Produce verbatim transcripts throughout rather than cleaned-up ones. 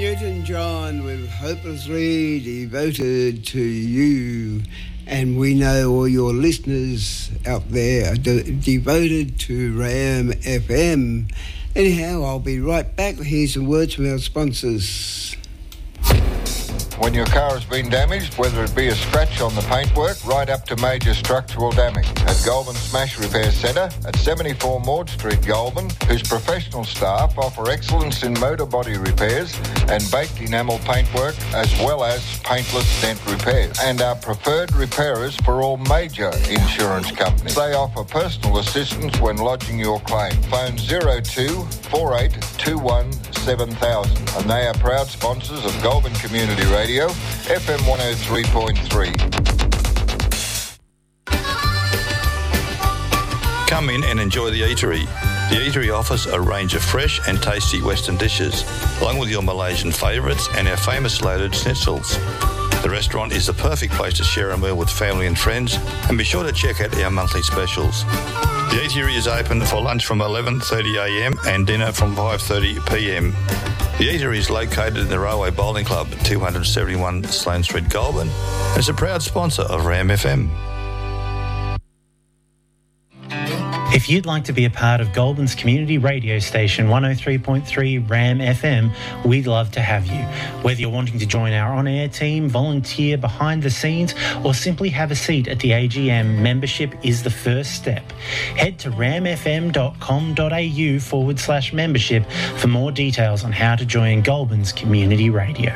Newton-John with Hopelessly Devoted to You. And we know all your listeners out there are de- devoted to Ram F M. Anyhow, I'll be right back. Here's some words from our sponsors. When your car has been damaged, whether it be a scratch on the paintwork right up to major structural damage, at Goulburn Smash Repair Centre at seventy-four Maud Street, Goulburn, whose professional staff offer excellence in motor body repairs and baked enamel paintwork as well as paintless dent repairs, and are preferred repairers for all major insurance companies. They offer personal assistance when lodging your claim. Phone zero two four eight two one seven thousand, and they are proud sponsors of Goulburn Community Radio, F M one oh three point three. Come in and enjoy the eatery. The eatery offers a range of fresh and tasty Western dishes, along with your Malaysian favourites and our famous loaded schnitzels. The restaurant is the perfect place to share a meal with family and friends, and be sure to check out our monthly specials. The eatery is open for lunch from eleven thirty a m and dinner from five thirty p m. The eatery is located in the Railway Bowling Club at two seventy-one Sloane Street, Goulburn, and is a proud sponsor of Ram F M. If you'd like to be a part of Goulburn's community radio station one oh three point three Ram F M, we'd love to have you. Whether you're wanting to join our on-air team, volunteer behind the scenes, or simply have a seat at the A G M, membership is the first step. Head to ramfm.com.au forward slash membership for more details on how to join Goulburn's community radio.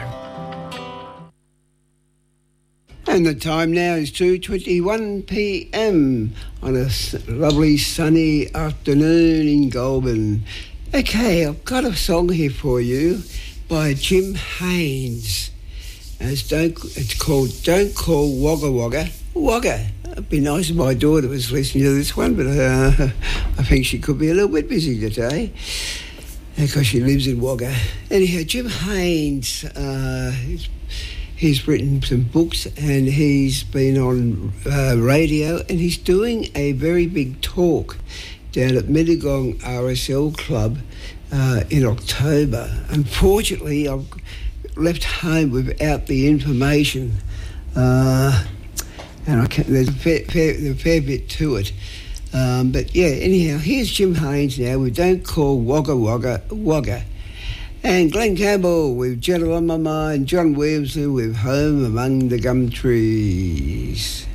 And the time now is two twenty-one p m on a lovely sunny afternoon in Goulburn. Okay, I've got a song here for you by Jim Haynes. It's, don't, it's called Don't Call Wagga Wagga Wagga. It'd be nice if my daughter was listening to this one, but uh, I think she could be a little bit busy today because she lives in Wagga. Anyhow, Jim Haynes, uh, he's He's written some books and he's been on uh, radio, and he's doing a very big talk down at Mittagong R S L Club uh, in October. Unfortunately, I've left home without the information, uh, and I can't, there's a fair, fair, a fair bit to it. Um, but yeah, anyhow, here's Jim Haynes now with Don't Call Wagga Wagga Wagga. And Glenn Campbell with Gentle on My Mind, John Williamson with Home Among the Gum Trees.